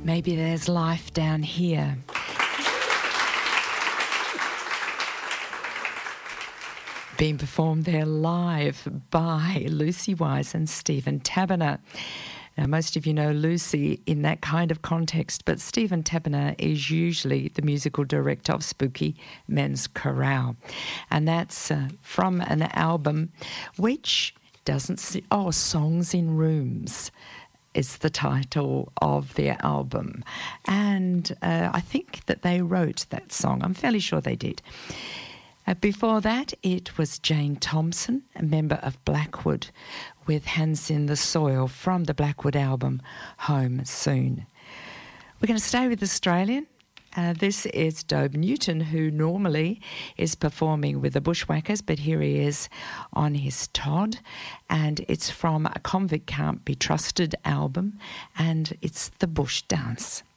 Maybe There's Life Down Here. Being performed there live by Lucy Wise and Stephen Taberner. Now, most of you know Lucy in that kind of context, but Stephen Taberner is usually the musical director of Spooky Men's Chorale. And that's from an album which Songs in Rooms is the title of their album. And I think that they wrote that song. I'm fairly sure they did. Before that, it was Jane Thompson, a member of Blackwood, with Hands in the Soil from the Blackwood album Home Soon. We're going to stay with Australian. This is Dobe Newton, who normally is performing with the Bushwhackers, but here he is on his Todd, and it's from a Convict Can't Be Trusted album, and it's The Bush Dance.